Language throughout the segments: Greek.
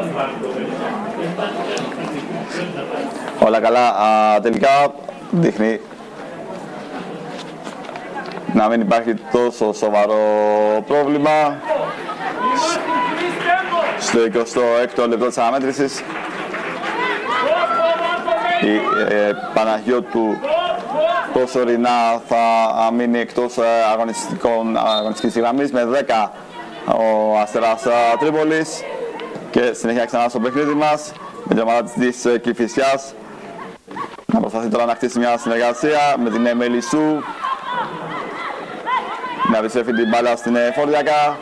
Όλα καλά. Τελικά δείχνει να μην υπάρχει τόσο σοβαρό πρόβλημα. Στο 26ο λεπτό της αναμέτρησης η Παναγιώτου προσωρινά θα μείνει εκτός αγωνιστικής γραμμής με 10 ο Αστέρας Τρίπολης και συνέχεια ξανά στο παιχνίδι μας με την ομάδα της Κηφισιάς να προσπαθεί τώρα να χτίσει μια συνεργασία με την Μελισσού, να επιστρέφει την μπάλα στην Φόρδιακα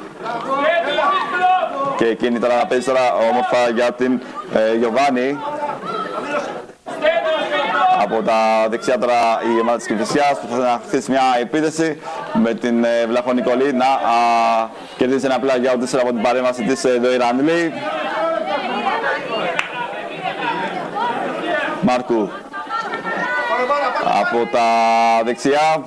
και εκείνη τώρα να παίζει τώρα όμορφα για την Γιωβάνη. Από τα δεξιά τώρα η ομάδα της Κηφισιάς που θα να χτίσει μια επίθεση με την Βλαχονικολή να κερδίσει ένα πλάγιο από την παρέμβαση της Δοϊρανλή. Μάρκου από τα δεξιά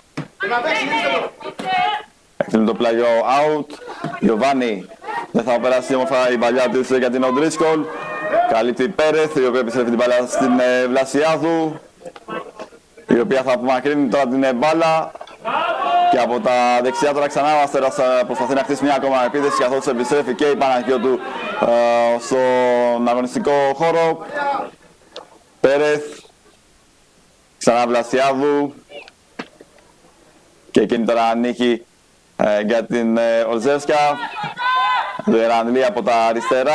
έκτειλε το πλάγιο out. Γιωβάνη δεν θα περάσει όμορφα η παλιά της για την Οντρίσκολ. Καλύπτει Πέρεθ, η οποία επιστρέφει την μπάλα στην Βλασιάδου, η οποία θα απομακρύνει τώρα την μπάλα και από τα δεξιά τώρα ξανά ο Αστέρας προσπαθεί να χτίσει μια ακόμα επίθεση καθώς επιστρέφει και η Παναγιώτου στον αγωνιστικό χώρο. Πέρεθ, ξανά Βλασιάδου και εκείνη τώρα ανήκει για την Ολζεύσκα. Δερανλή από τα αριστερά.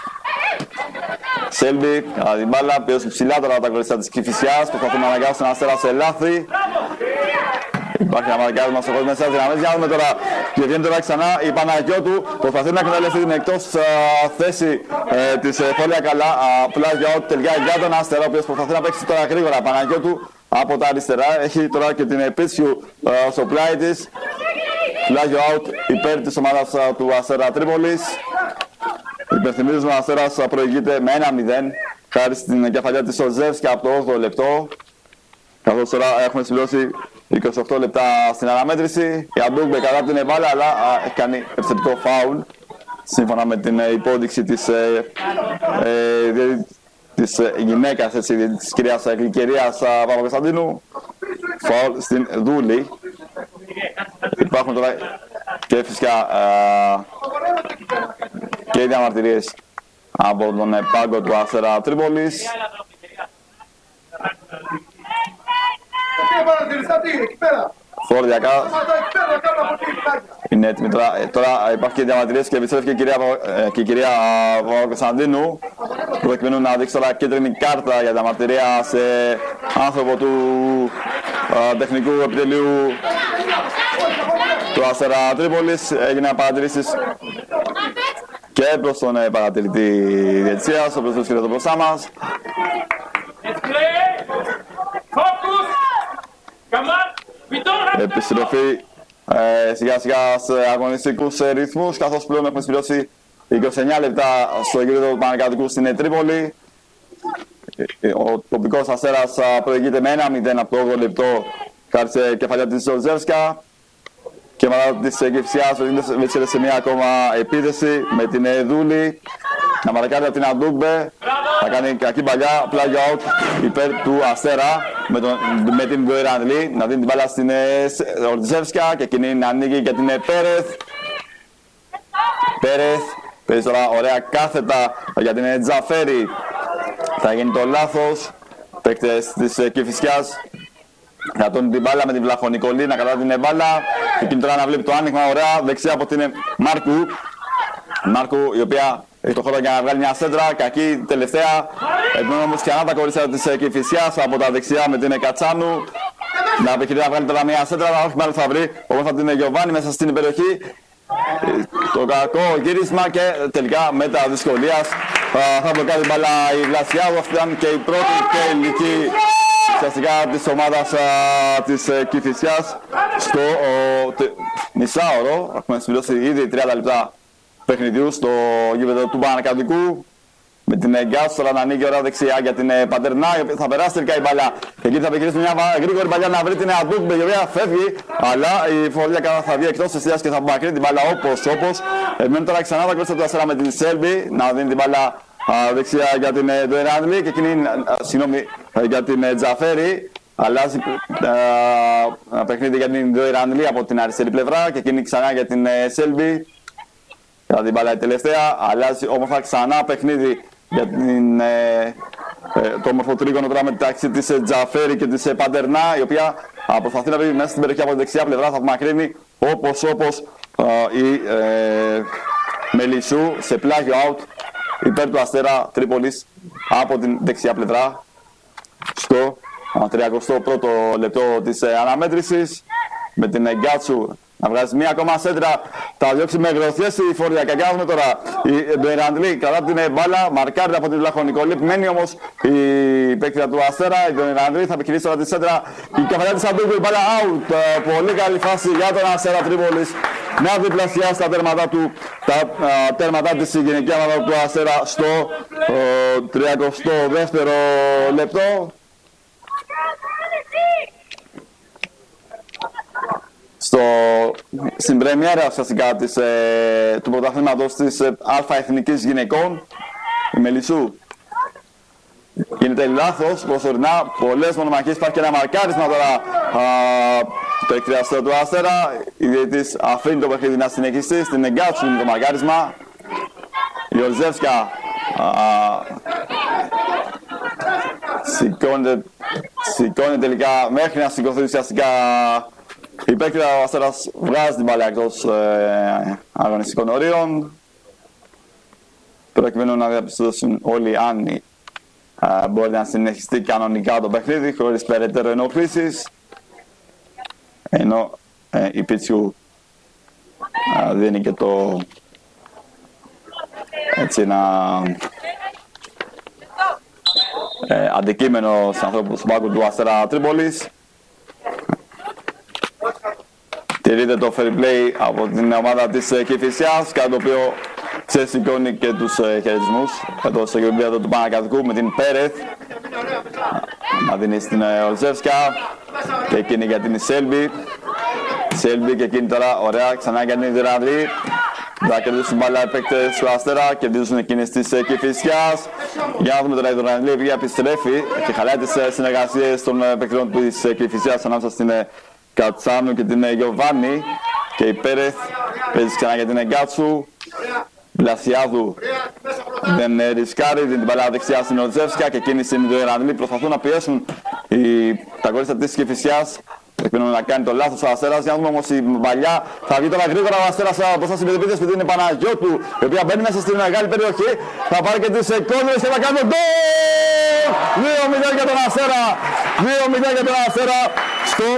Σέλμπι, κατά την μπάλα, πιέζει ψηλά τώρα τα κορίτσια της Κηφισιάς, προσπαθούν να αναγκάσουν τον Αστέρα σε λάθη. Υπάρχει ένα μαρκάρισμα στο κόσμο στις δυναμίες. Για να δούμε τώρα, και βγαίνει τώρα ξανά η Παναγιώτου, προσπαθεί να εκμεταλλευτεί την εκτός θέση της Φόλια καλά, πλάγια out τελικά για τον Αστέρα, ο οποίος προσπαθεί να παίξει τώρα γρήγορα. Παναγιώτου από τα αριστερά, έχει τώρα και την Επίσιου στο πλάι της. Πλάγιο out υπέρ της ομάδας του Αστέρα Τρίπολης. Υπενθυμίζουμε ο Αστέρας προηγείται με 1-0 χάρη στην κεφαλιά της Οζεύσκα από το 8ο λεπτό. Καθώς τώρα έχουμε συμπληρώσει 28 λεπτά στην αναμέτρηση. Η Αντούγκμπε κατά την μπάλα, αλλά έχει κάνει επιθετικό φάουλ σύμφωνα με την υπόδειξη της γυναίκας, της κυρίας Γλυκερίας Παπακοσταντίνου. Φάουλ στην Δούλη. Υπάρχουν τώρα και φυσικά και οι διαμαρτυρίες από τον πάγκο του Αστέρα Τρίπολης. Φόρδιακα είναι έτοιμη τώρα. Τώρα υπάρχει και διαμαρτυρίες και επιστρέφει και η κυρία Παπακοσταντίνου προκειμένου να δείξει τώρα κίτρινη κάρτα για διαμαρτυρία σε άνθρωπο του τεχνικού επιτελείου του Αστέρα Τρίπολης. Έγιναν παρατηρήσεις και προς τον παρατηρητή διετησίας, ο οποίος βρίσκεται εδώ μπροστά μας. Επιστροφή σιγά σιγά σε αγωνιστικούς ρυθμούς, καθώς πλέον έχουμε συμπληρώσει 29 λεπτά στο γύρο του Πανεκατοικού στην Τρίπολη. Ο τοπικός Αστέρας προηγείται με 1-0 από το 8ο λεπτό χάρη σε κεφαλιά της Ζορζεύσκα. Και η ομάδα της Κηφισιάς βρίσκεται σε μια ακόμα επίθεση με την Δούλη. Να μαρκάρει από την Αντούγκμπε. Θα κάνει κακή παλιά, πλάγιο out υπέρ του Αστέρα με την Γκοϊρανλή. Να δίνει την μπάλα στην Ορτζεύσκα και εκείνη να ανοίγει για την Πέρεθ. Πέρεθ παίζει τώρα ωραία κάθετα για την Τζαφέρη. Θα γίνει το λάθος. Παίκτες της Κηφισιάς κρατώνει την μπάλα με την Βλαχονικολή να κρατά την μπάλα. Εκείνη τώρα να βλέπει το άνοιγμα ωραία δεξιά από την Μάρκου. Μάρκου η οποία έχει το χώρο για να βγάλει μια σέντρα. Κακή τελευταία. Επιμένουν όμως και ανά τα κορίτσια της Κηφισιάς από τα δεξιά με την Κατσάνου. Να επιχειρεί να βγάλει τώρα μια σέντρα. Όχι μάλλον θα βρει. Όμως θα την Γιωβάνη μέσα στην περιοχή. Το κακό γύρισμα και τελικά μετά δυσκολίας θα μπλοκάρει την μπάλα η Βλασιάδου. Αυτή ήταν και η πρώτη τελική ουσιαστικά της ομάδας της Κηφισιάς στο μισάωρο. Έχουμε συμπληρώσει ήδη 30 λεπτά παιχνιδιού στο γήπεδο του Πανεκατοικού. Με την Γκάτσου τώρα να ανοίγει ωραία δεξιά για την Πατερνά. Θα περάσει τελικά η μπαλά. Εκεί θα πεκρίσει μια γρήγορη μπαλιά να βρει την Αντούκμπε, η οποία φεύγει. Αλλά η φορεία θα βγει εκτός εστίας και θα απομακρύνει την μπαλά όπως. Μένουν τώρα ξανά τα κορίτσια του Αστέρα με την Σέλβι να δίνει την μπαλά δεξιά για την Ντοεράντλη και εκείνη, συγγνώμη, για την Τζαφέρη. Αλλάζει παιχνίδι για την Ντοεράντλη από την αριστερή πλευρά και εκείνη ξανά για την Σέλβι. Για την μπαλά η τελευταία. Αλλάζει όμορφα ξανά παιχνίδι για το όμορφο τρίγωνο τώρα μεταξύ της Τζαφέρη και της Παντερνά, η οποία προσπαθεί να μπει μέσα στην περιοχή από την δεξιά πλευρά, θα απομακρύνει όπως η Μελισσού σε πλάγιο out υπέρ του Αστέρα Τρίπολης από την δεξιά πλευρά στο 31ο λεπτό της αναμέτρησης, με την Γκάτσου να βγάζει μία ακόμα σέντρα, θα διώξει με γροθιές η Φορεία. Και κάνουμε τώρα η Ντοεράντλη κατά την μπάλα, μαρκάρει από την Βλαχονικολή. Μένει όμως η παίκτρια του Αστέρα, η Ντοεράντλη θα επικοινήσει τώρα τη σέντρα. Η κεφαλιά της Αντούκου, η μπάλα out. Πολύ καλή φάση για τον Αστέρα Τρίπολης να διπλασιάσει τα τέρματά του, τα τέρματά της η γυναικεία ομάδα του Αστέρα στο 32ο λεπτό. Στην πρεμιέρα ουσιαστικά του πρωταθλήματος της Α-Εθνικής Γυναικών, η Μελισσού γίνεται λάθος προσωρινά, πολλές μονομαχίες, υπάρχει και ένα μαρκάρισμα τώρα το εκτριαστήριο του Άστερα. Η διαιτητής αφήνει το παιχνίδι να συνεχιστεί, στην Γκάτσου είναι το μαρκάρισμα. Η Ολζεύσκα σηκώνεται τελικά μέχρι να σηκωθεί ουσιαστικά. Η παίκτρια ο Αστέρας βγάζει την μπάλα εκτός αγωνιστικών ορίων, προκειμένου να διαπιστώσουν όλοι αν μπορεί να συνεχιστεί κανονικά το παιχνίδι χωρίς περαιτέρω ενοχλήσεις, ενώ η Πίτσιου δίνει και το έτσι ένα αντικείμενο στους ανθρώπους του πάγκου του Αστέρα Τρίπολης. Τηρείται το fair play από την ομάδα της Κηφισιάς, κάτι το οποίο ξεσηκώνει και τους χαιρετισμούς εδώ στο γηπέδο του Πανακαθικού με την Πέρεθ να δίνει στην Ολζεύσκα και εκείνη για την Σέλβι. Σέλβι και εκείνη τώρα ωραία ξανά για την Ντοεράντλη. Θα κερδίσουν μπάλα οι παίκτες του Αστέρα, κερδίζουν εκείνες της Κηφισιάς. Για να δούμε τώρα η Ντοεράντλη, η οποία επιστρέφει και χαλάει τις συνεργασίες των παίκτων της Κηφισιάς ανάμεσα στην Κατσάνου και την Γιωβάνη, και η Πέρεθ παίζει ξανά για την Γκάτσου. Βλασιάδου δεν ρισκάρει, δίνει την μπαλά δεξιά στην Ολτζεύσκα και εκείνη στην Ντοεράντλη. Προσπαθούν να πιέσουν τα κορίτσια της Κηφισιάς, προκειμένου να κάνει το λάθος ο Αστέρας. Για να δούμε όμως η παλιά θα βγει τώρα γρήγορα ο Αστέρας μπροστά στην πεντεπίδες, επειδή είναι Παναγιώτου, η οποία μπαίνει μέσα στην μεγάλη περιοχή. Θα πάρει και τις κόντρες και θα κάνει τον γκολ! 2-0 για τον Αστέρα. 2-0 για τον Αστέρα στο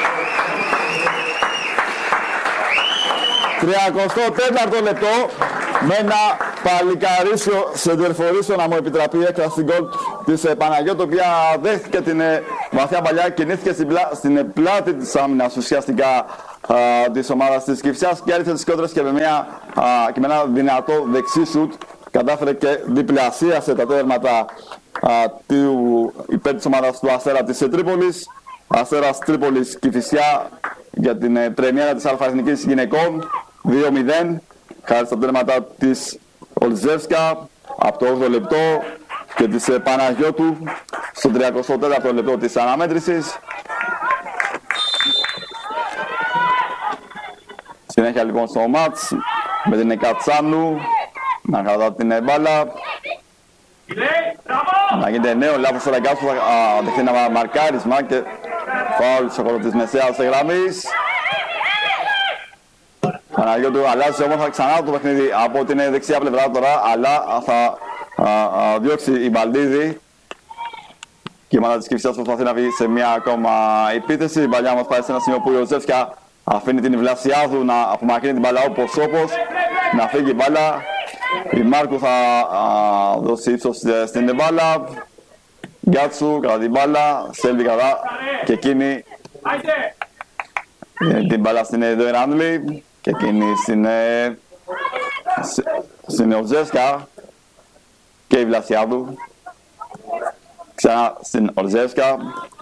34ο λεπτό, με ένα παλικαρίσιο σεντερφορίσιο, να μου επιτραπεί η έκφραση γκολ της Παναγιώτου, η οποία δέχτηκε την βαθιά παλιά, κινήθηκε στην πλάτη της άμυνας ουσιαστικά της ομάδας της Κηφισιάς και έριξε τις κόντρες και με ένα δυνατό δεξί σουτ κατάφερε και διπλασίασε τα τέρματα υπέρ της ομάδας του Αστέρα της Τρίπολης. Αστέρας Τρίπολης Κηφισιά για την πρεμιέρα της Α-Εθνικής Γυναικών 2-0, χάρη στα τέρματα της Ολζεύσκα από το 8ο λεπτό και της Παναγιώτου στο 34ο λεπτό της αναμέτρησης. Συνέχεια λοιπόν στο μάτς με την Κατσάνου να κρατά την μπάλα, να γίνεται νέο λάθος στο Ραγκάτσου, θα δεχτεί ένα μαρκάρισμα και φάουλ στο χώρο της μεσαίας γραμμής. Παναγιώτου αλλάζει όμως ξανά το παιχνίδι από την δεξιά πλευρά τώρα, αλλά θα διώξει η Μπαλτίδη και η ομάδα της Κηφισιάς προσπαθεί να βγει σε μια ακόμα επίθεση. Η παλιά μας πάει σε ένα σημείο που η Ολζεύσκα αφήνει την Βλασιάδου να απομακρύνει την μπάλα όπως να φύγει η μπάλα. Η Μάρκου θα δώσει ύψος στην μπάλα. Γκάτσου κατά την μπάλα, Σέλβι κατά και εκείνη την μπάλα στην Ντοεράντλη και εκείνη στην Ολζεύσκα. και η Βλασιάδου. Ξανά στην Ολζεύσκα.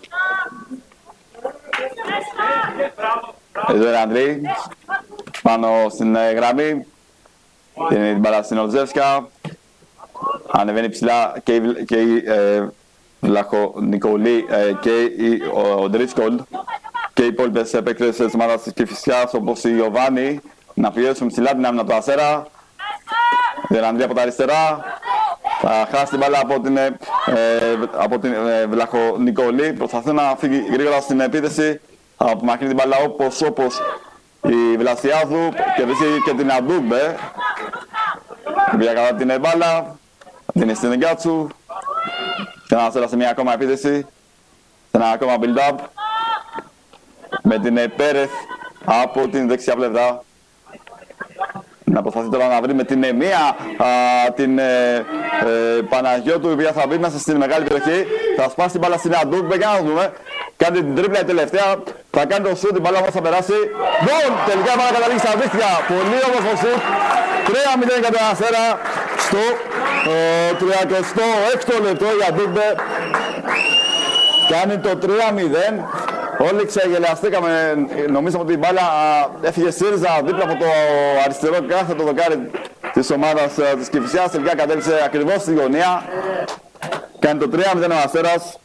Εδώ είναι Ανδρή. Πάνω στην γραμμή. Δίνει την μπάλα στην Ολζεύσκα. Ανεβαίνει ψηλά και η Βλαχονικολή και ο Ντρίσκολ και οι υπόλοιπες παίκτες της ομάδας της Κηφισιάς, όπως η Ιωβάνη, να πιέσουν ψηλά την άμυνα του Αστέρα. Δερανδρή από τα αριστερά. Θα χάσει την μπάλα από την Βλαχονικολή. Προσπαθεί να φύγει γρήγορα στην επίθεση. Απομακρύνει την μπάλα όπως η Βλασιάδου και βρίσκει και την Αντούμπε. Πήγα κατά την μπάλα. Την στην Γκάτσου. Και να στέλνει σε μια ακόμα επίθεση. Σε ένα ακόμα build-up. Με την Πέρεθ από την δεξιά πλευρά. Να προσπαθεί τώρα να βρει με την μία την Παναγιώτου, η οποία θα μπει μέσα στην μεγάλη περιοχή. Θα σπάσει την μπάλα στην Αντούμπε. Για να δούμε. Κάνει την τρίπλα η τελευταία. Θα κάνει το σουτ, την μπάλα όμως θα περάσει. Γκολ! Τελικά η μπάλα καταλήγει στα δίχτυα. Πολύ όμορφο σουτ. 3-0 για τον Αστέρα στο 36ο λεπτό. Η Αντούμπε κάνει το 3-0. Όλοι ξεγελιαστήκαμε, νομίζαμε ότι η μπάλα έφυγε ΣΥΡΙΖΑ δίπλα από το αριστερό κάθετο δοκάρι της ομάδας της Κηφισιάς. Τελικά κατέληξε ακριβώς στη γωνία. Κάνει το 3-0 ο Αστέρας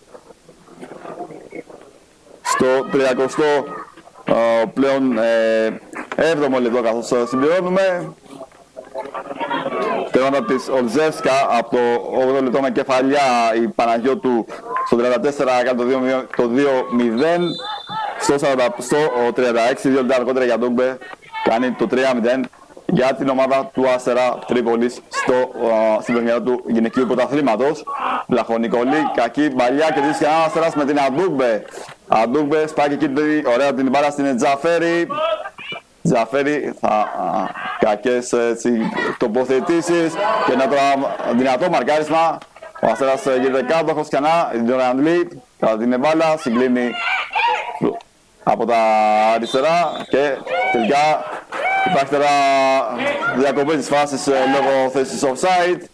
στο 30ο πλέον 7ο λεπτό, καθώς συμπληρώνουμε. Τέρματα της Ολζεύσκα από το 8ο λεπτό με κεφαλιά η Παναγιώτου στο 34 κάνει το 2-0. Στο 36, 2 λεπτά αργότερα για Ντόγκμπε κάνει το 3-0 για την ομάδα του Αστέρα Τρίπολης στην παιχνίδα του γυναικείου πρωταθλήματος. Βλαχονικολή, κακή παλιά και βρίσκει ένα Αστέρας με την Αντούγκμπε. Αντούγκμπε σπάει και εκεί ωραία την μπάλα στην Τζαφέρη. Τζαφέρη, κακές τοποθετήσεις και ένα δυνατό μαρκάρισμα. Ο Αστέρας γίνεται κάτοχος ξανά, η Ντοραντλή κατά την μπάλα, συγκλίνει από τα αριστερά και τελικά υπάρχει τώρα διακοπή της φάσης λόγω θέσης offside.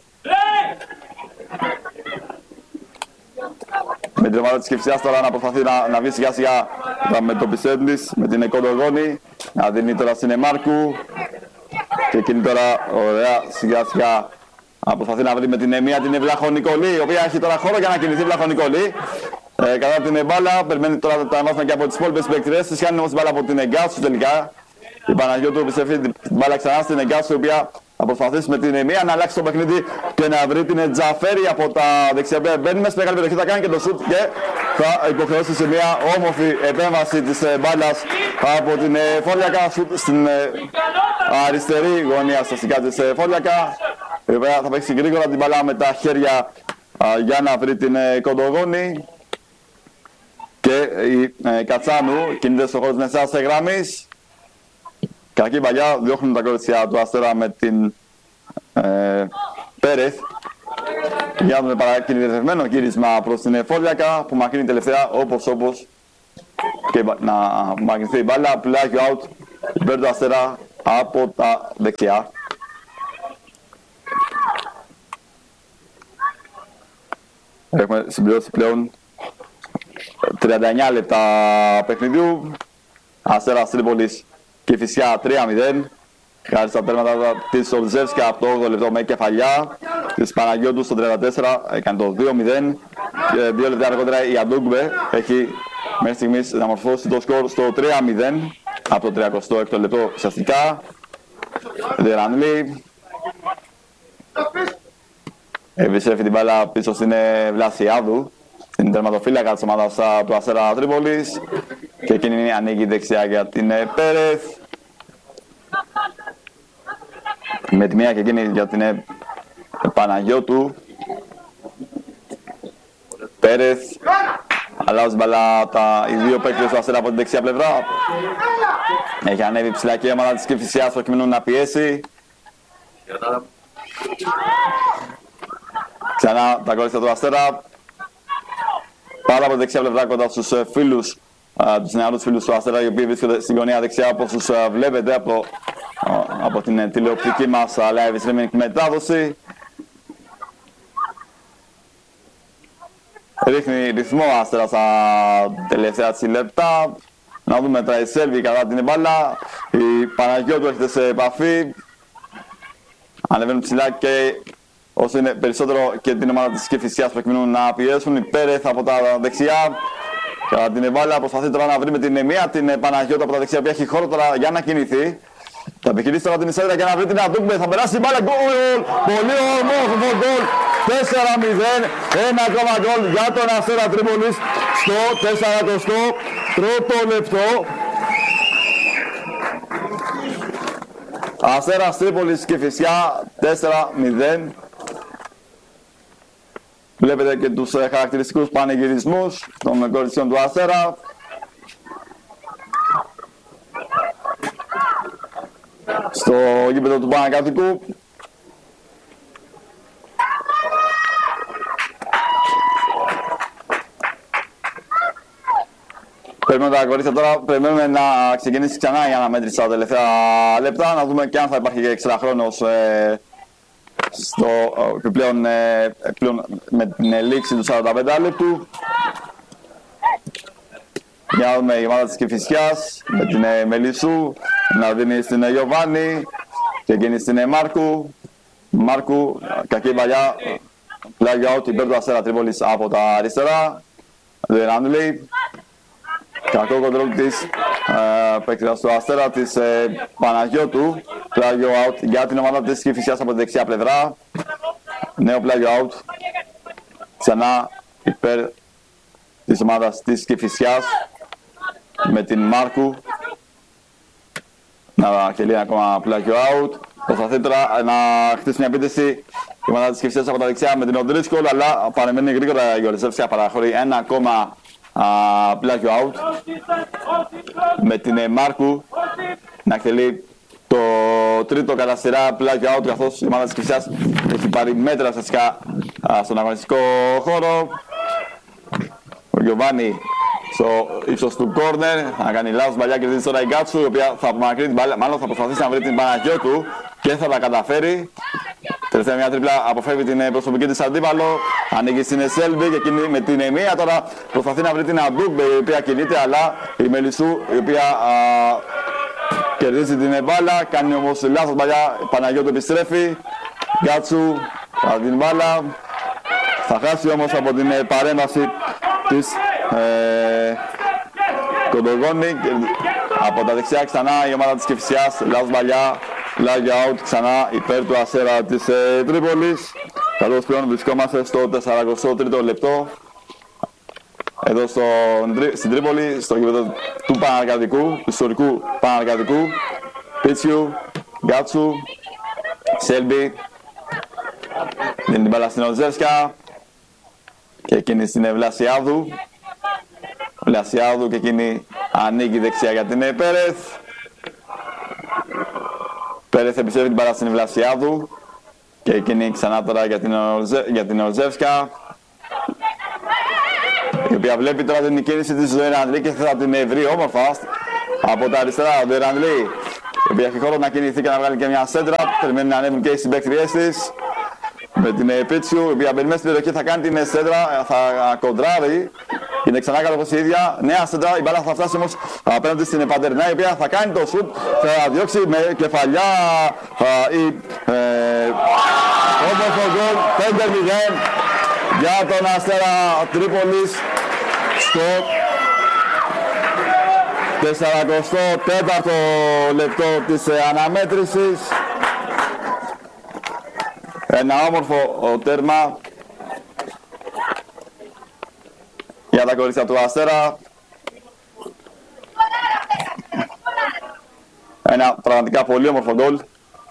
Με την ομάδα της Κηφισιάς τώρα να προσπαθεί να βγει σιγά σιγά με το Πισέντης, με την Κοντογόνη, να δίνει τώρα στην Εμάρκου και εκείνη τώρα ωραία σιγά σιγά να προσπαθεί να βρει με την Εμία την Βλαχονικολή, η οποία έχει τώρα χώρο για να κινηθεί η Βλαχονικολή. Κατά την μπάλα, περιμένει τώρα τα ανώθηνα και από τις υπόλοιπες παίκτες, της κάνει όμως την μπάλα από την Εγκάτσου τελικά. Η Παναγιώτου επιστρέφει την μπάλα ξανά στην Εγκάτσου, η οποία θα προσπαθήσει με την Εμία να αλλάξει το παιχνίδι και να βρει την Τζαφέρη από τα δεξιά. Μπαίνει μέσα στη μεγάλη περιοχή, θα κάνει και το σουτ και θα υποχρεώσει σε μια όμορφη επέμβαση της μπάλας από την Φόλιακα στην αριστερή γωνία σταστικά της Φόλιακα, η οποία θα παίξει γρήγορα την μπάλα με τα χέρια για να βρει την Κοντογόνη. Και η Κατσάνου κινείται στο χώρο της μεσάς γραμμής. Κακή παλιά, διώχνουν τα κορίτσια του Αστέρα με την Πέρεθ. Για να δούμε παρακινητευμένο γύρισμα προς την Φόλιακα που μακρύνει τελευταία όπως και να μακρυνθεί η μπάλα. Πλάγιο out υπέρ του Αστέρα από τα δεξιά. Έχουμε συμπληρώσει πλέον 39 λεπτά παιχνιδιού. Αστέρας Τρίπολης Κηφισιά 3-0. Χάρη στα τέρματα της Ολζεύσκα από το 8ο λεπτό με κεφαλιά. Της Παναγιώτου στο 34 έκανε το 2-0. Και 2 λεπτά αργότερα η Αντούγκμπε έχει μέχρι στιγμής να μορφώσει το σκορ στο 3-0 από το 36ο λεπτό ουσιαστικά. Δερανλή επιστρέφει την μπάλα πίσω στην Βλασιάδου, την τερματοφύλακα της ομάδας του Αστέρα Τρίπολης, και εκείνη ανοίγει δεξιά για την Πέρεθ. Με τη μία και εκείνη για την Παναγιώτου. Πέρεθ, αλλάζει μπαλά οι δύο παίκτες του Αστέρα από την δεξιά πλευρά. Έχει ανέβει ψηλά και η ομάδα της Κηφισιάς προκειμένου να πιέσει. Ξανά τα κορίτσια του Αστέρα. Πάρα από την δεξιά πλευρά κοντά στους φίλους, τους νεαρούς φίλους του Αστέρα, οι οποίοι βρίσκονται στην γωνία δεξιά όπως τους βλέπετε από την τηλεοπτική μας live streaming μετάδοση. Ρίχνει ρυθμό ο Αστέρας στα τελευταία της λεπτά. Να δούμε τώρα η Σέλβη κατά την μπάλα. Η Παναγιώτου έρχεται σε επαφή. Ανεβαίνουν ψηλά και όσο είναι περισσότερο και την ομάδα της Κηφισιάς προκειμένου να πιέσουν. Η Πέρεθ από τα δεξιά. Κατά την μπάλα προσπαθεί τώρα να βρει με την μία την Παναγιώτου από τα δεξιά που έχει χώρο τώρα για να κινηθεί. Θα επιχειρήσει τώρα την Ισέδρα για να βρει την Αντούκμπε. Θα περάσει η μπάλα. Γκολ! Πολύ όμορφο γκολ. 4-0. Ένα ακόμα γκολ για τον Αστέρα Τρίπολης στο 43ο λεπτό. Αστέρας Τρίπολης και Κηφισιά 4-0. Βλέπετε και τους χαρακτηριστικούς πανηγυρισμούς των κοριτσιών του Αστέρα. Στο γήπεδο του Πανακατοικού. Περιμένουμε τα κορίτσια τώρα, περιμένουμε να ξεκινήσει ξανά η αναμέτρηση στα τελευταία λεπτά, να δούμε και αν θα υπάρχει και εξτρά χρόνος πλέον με την λήξη του 45 λεπτού. Για να δούμε η ομάδα της Κηφισιάς με την Μελισσού να δίνει στην Γιωβάνη και εκείνη στην Μάρκου, κακή παλιά, πλάγιο out υπέρ του Αστέρα Τρίπολης από τα αριστερά. Ράντλι, κακό κοντρόλ της παίκτης του Αστέρα της Παναγιώτου, πλάγιο out για την ομάδα της Κηφισιάς από τη δεξιά πλευρά. Νέο πλάγιο out, ξανά υπέρ της ομάδας της Κηφισιάς με την Μάρκου. Να κελεί ακόμα πλάγιο out. Προσπαθεί τώρα να χτίσει μια επίθεση η ομάδα της Κηφισιάς από τα δεξιά με την Οντρίσκολ, αλλά παραμένει γρήγορα η Γεωργιζεύσια, παραχωρεί ένα ακόμα πλάγιο out με την Μάρκου να εκτελεί το τρίτο κατά σειρά πλάγιο out, καθώς η ομάδα της Κηφισιάς έχει πάρει μέτρα ουσιαστικά στον αγωνιστικό χώρο. Ο Γιωβάνι στο ύψος του κόρνερ, να κάνει λάθος παλιά, κερδίζει τώρα η Γκάτσου, η οποία θα απομακρύνει την μπάλα, μάλλον θα προσπαθήσει να βρει την Παναγιώτου και θα τα καταφέρει. Τελευταία μια τρίπλα αποφεύγει την προσωπική της αντίπαλο, ανοίγει στην Σέλβη και εκείνη με την Εμία τώρα προσπαθεί να βρει την Αντούκμπε, η οποία κινείται, αλλά η Μελισσού, η οποία κερδίζει την μπάλα, κάνει όμως λάθος παλιά, η Παναγιώτου επιστρέφει, Γκάτσου θα την μπάλα, θα χάσει όμως από την παρέμβαση της Κοντογόνη. Από τα δεξιά ξανά η ομάδα της Κηφισιάς, λάθος παλιά, πλάγιο out ξανά υπέρ του Αστέρα της Τρίπολης. Καθώς πλέον βρισκόμαστε στο 43ο λεπτό εδώ στην Τρίπολη, στο γήπεδο του Παναργατικού, του ιστορικού Παναργατικού. Πίτσιου, Γκάτσου, Σέλμπι, δίνει την μπάλα στην Οτζεύσκα και εκείνη στην Βλασιάδου. Βλασιάδου και εκείνη ανοίγει δεξιά για την Πέρεθ. Πέρεθ επιστρέφει την μπάλα στην Βλασιάδου και εκείνη ξανά τώρα για την Οτζεύσκα, η οποία βλέπει τώρα την κίνηση της Ντοεραντλή και θα την βρει όμορφα από τα αριστερά. Ο Ντοεραντλή, η οποία έχει χώρο να κινηθεί και να βγάλει και μια σέντρα, περιμένει να ανέβουν και οι συμπαίκτριές της με την Πίτσιου, η οποία μπαίνει μέσα στην περιοχή, θα κάνει την σέντρα, θα κοντράρει. Είναι ξανά κάτω από η ίδια, νέα σέντρα, η μπάλα θα φτάσει όμως απέναντι στην Παντερνά, η οποία θα κάνει το σουτ, θα διώξει με κεφαλιά όμορφο γκολ, 5-0 για τον Αστέρα Τρίπολης στο 44ο λεπτό της αναμέτρησης. Ένα όμορφο τέρμα για τα κορίτσια του Αστέρα. Ένα πραγματικά πολύ όμορφο γκολ.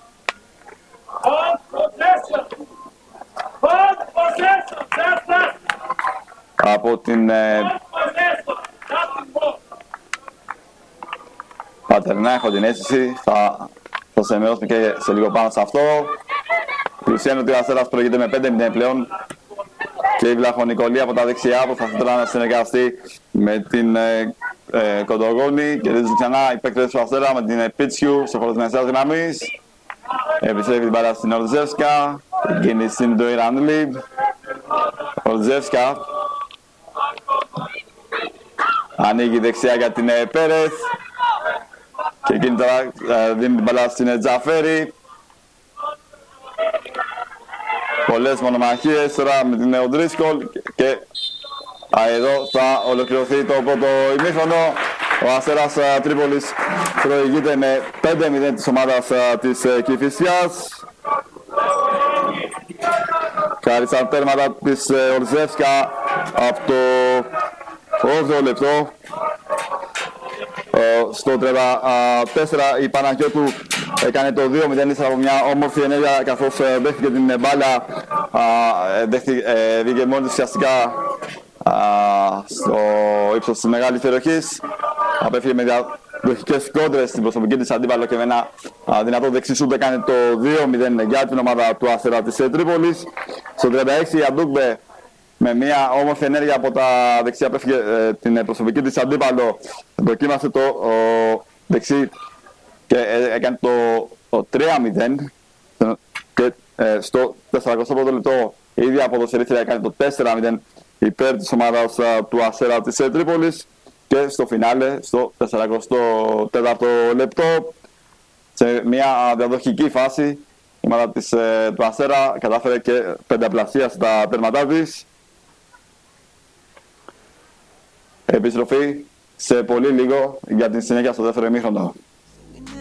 Από την Πατερνά έχω την αίσθηση, θα σε ενημερώσουμε και σε λίγο πάνω σε αυτό. Πλουσιαίνει ότι ο Αστέρας προηγείται με 5-0 πλέον και η Βλαχονικολία από τα δεξιά προσπαθεί τώρα να συνεργαστεί με την Κοντογόνη. Κερδίζουν ξανά οι παίκτες του Αστέρα με την Πίτσιου στο χώρο της μεσαίας γραμμής. Επιστρέφει την μπάλα στην Ορτζεύσκα, εκείνη στην Ντοϊράντλη. Ορτζεύσκα Ανοίγει δεξιά για την Πέρεθ. Και εκείνη τώρα δίνει την μπάλα στην Τζαφέρη. Πολλές μονομαχίες τώρα με την Οντρίσκολ και εδώ θα ολοκληρωθεί το πρώτο ημίχρονο. Ο Αστέρας Τρίπολης προηγείται με 5-0 της ομάδας της Κηφισιάς. Χάρη στα τέρματα της Ορζεύσκα από το 8ο λεπτό. Στο 34 η Παναγιώτου έκανε το 2-0 ύστερα από μια όμορφη ενέργεια, καθώς δέχτηκε την μπάλα, βγήκε μόνη της ουσιαστικά στο ύψος της μεγάλης περιοχής. Απέφυγε με διαδοχικές κόντρες στην προσωπική της αντίπαλο και με ένα δυνατό δεξισούτ έκανε το 2-0 για την ομάδα του Αστέρα της Τρίπολης. Στο 36 η Αντούκμπε με μια όμορφη ενέργεια από τα δεξιά απέφυγε την προσωπική της αντίπαλο. Δοκίμασε το δεξί και έκανε το 3-0 και στο 41ο λεπτό η ίδια ποδοσφαιρίστρια έκανε το 4-0 υπέρ της ομάδας του Αστέρα της Τρίπολης και στο φινάλε στο 44ο λεπτό σε μια διαδοχική φάση η ομάδα του Αστέρα κατάφερε και πενταπλασίασε τα τέρματά της. Επιστροφή σε πολύ λίγο για την συνέχεια στο δεύτερο ημίχρονο.